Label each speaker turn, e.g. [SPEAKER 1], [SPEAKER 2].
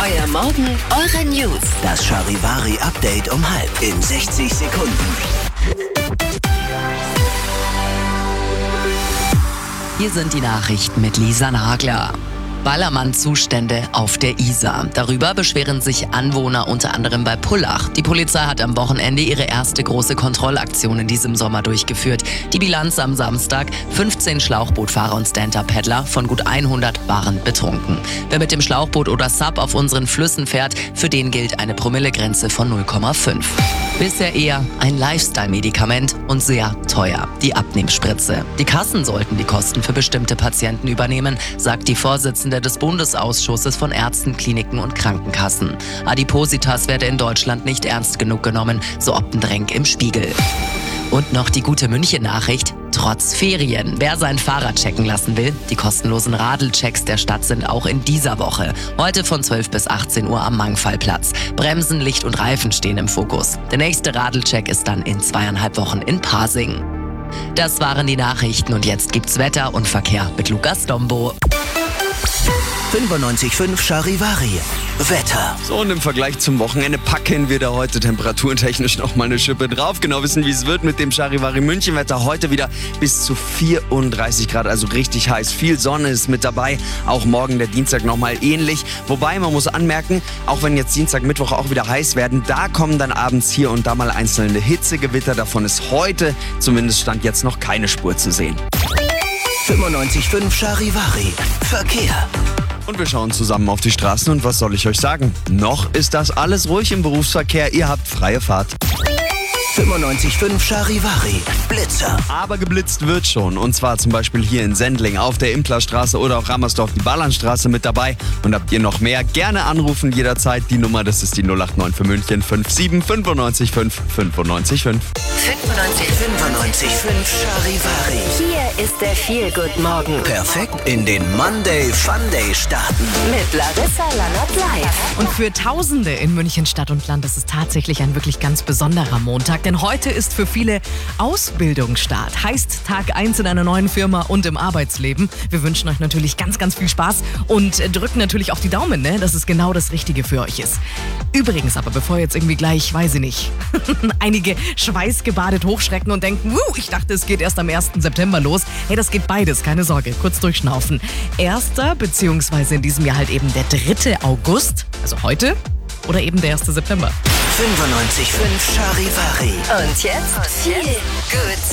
[SPEAKER 1] Euer Morgen, eure News.
[SPEAKER 2] Das Charivari-Update um 6:30 in 60 Sekunden.
[SPEAKER 3] Hier sind die Nachrichten mit Lisa Nagler. Ballermann-Zustände auf der Isar. Darüber beschweren sich Anwohner unter anderem bei Pullach. Die Polizei hat am Wochenende ihre erste große Kontrollaktion in diesem Sommer durchgeführt. Die Bilanz am Samstag: 15 Schlauchbootfahrer und Stand-Up-Paddler, von gut 100 waren betrunken. Wer mit dem Schlauchboot oder Sub auf unseren Flüssen fährt, für den gilt eine Promillegrenze von 0,5. Bisher eher ein Lifestyle-Medikament und sehr teuer: die Abnehmspritze. Die Kassen sollten die Kosten für bestimmte Patienten übernehmen, sagt die Vorsitzende des Bundesausschusses von Ärzten, Kliniken und Krankenkassen. Adipositas werde in Deutschland nicht ernst genug genommen, so Optendrenk im Spiegel. Und noch die gute München-Nachricht: trotz Ferien. Wer sein Fahrrad checken lassen will, die kostenlosen Radelchecks der Stadt sind auch in dieser Woche. Heute von 12 bis 18 Uhr am Mangfallplatz. Bremsen, Licht und Reifen stehen im Fokus. Der nächste Radelcheck ist dann in 2,5 Wochen in Pasing. Das waren die Nachrichten und jetzt gibt's Wetter und Verkehr mit Lukas Dombo.
[SPEAKER 2] 95.5 Charivari. Wetter.
[SPEAKER 4] So, und im Vergleich zum Wochenende packen wir da heute temperaturentechnisch noch mal eine Schippe drauf. Genau wissen, wie es wird mit dem Charivari München-Wetter. Heute wieder bis zu 34 Grad, also richtig heiß. Viel Sonne ist mit dabei. Auch morgen, der Dienstag, noch mal ähnlich. Wobei, man muss anmerken, auch wenn jetzt Dienstag, Mittwoch auch wieder heiß werden, da kommen dann abends hier und da mal einzelne Hitzegewitter. Davon ist heute, zumindest Stand jetzt, noch keine Spur zu sehen.
[SPEAKER 2] 95.5 Charivari. Verkehr.
[SPEAKER 4] Und wir schauen zusammen auf die Straßen und was soll ich euch sagen? Noch ist das alles ruhig im Berufsverkehr, ihr habt freie Fahrt.
[SPEAKER 2] 95.5 Charivari. Blitzer.
[SPEAKER 4] Aber geblitzt wird schon, und zwar zum Beispiel hier in Sendling auf der Implerstraße oder auch Rammersdorf die Ballernstraße mit dabei. Und habt ihr noch mehr, gerne anrufen jederzeit. Die Nummer, das ist die 089 für München 57 95 5 95 5.
[SPEAKER 2] 95.5 Charivari.
[SPEAKER 1] Hier ist der Feel-Good-Morgen
[SPEAKER 2] Perfekt in den Monday Funday starten.
[SPEAKER 1] mit Larissa Lannert live.
[SPEAKER 5] Und für Tausende in München Stadt und Land ist es tatsächlich ein wirklich ganz besonderer Montag. Denn heute ist für viele Ausbildungsstart. Heißt Tag 1 in einer neuen Firma und im Arbeitsleben. Wir wünschen euch natürlich ganz, ganz viel Spaß und drücken natürlich auch die Daumen, ne, dass es genau das Richtige für euch ist. Übrigens aber, bevor jetzt irgendwie gleich, weiß ich nicht, einige schweißgebadet hochschrecken und denken, ich dachte, es geht erst am 1. September los. Hey, das geht beides, keine Sorge, kurz durchschnaufen. 1. beziehungsweise in diesem Jahr halt eben der 3. August, also heute, oder eben der 1. September.
[SPEAKER 2] 95.5 Charivari.
[SPEAKER 1] Und jetzt Feel Good